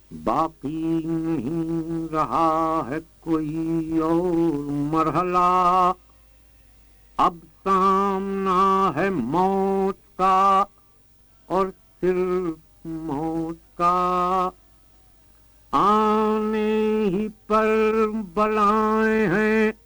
बाकी नहीं रहा है कोई और मरहला, अब सामना है मौत का और सिर्फ मौत का। आने ही पर बलाएं हैं